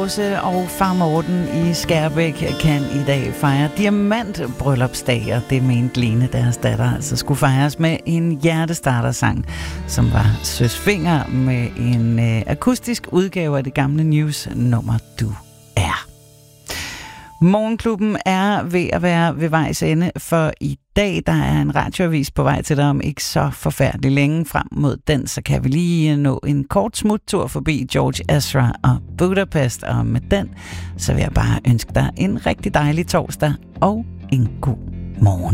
Lose og far Morten i Skærbæk kan i dag fejre diamantbryllupsdag, og det mente Lene, deres datter, altså skulle fejres med en hjertestartersang, som var Søs Fenger med en akustisk udgave af det gamle News-nummer Du er. Morgenklubben er ved at være ved vejs ende, for i dag der er en radioavis på vej til dig om ikke så forfærdeligt længe. Frem mod den, så kan vi lige nå en kort smuttur forbi George Ezra og Budapest, og med den, så vil jeg bare ønske dig en rigtig dejlig torsdag og en god morgen.